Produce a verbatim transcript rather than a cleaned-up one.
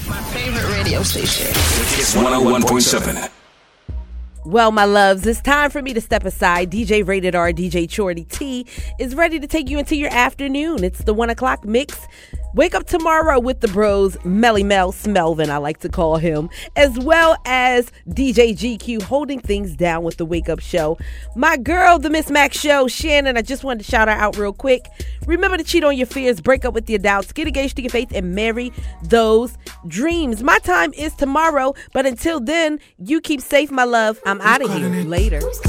My favorite radio station. Kiss one oh one point seven. Well, my loves, it's time for me to step aside. D J Rated R, D J Chorty T is ready to take you into your afternoon. It's the one o'clock mix. Wake up tomorrow with the bros, Melly Mel Smelvin, I like to call him, as well as D J G Q holding things down with the Wake Up Show. My girl, the Miss Mac Show, Shannon, I just wanted to shout her out real quick. Remember to cheat on your fears, break up with your doubts, get engaged to your faith, and marry those dreams. My time is tomorrow, but until then, you keep safe, my love. I'm out of here. Later.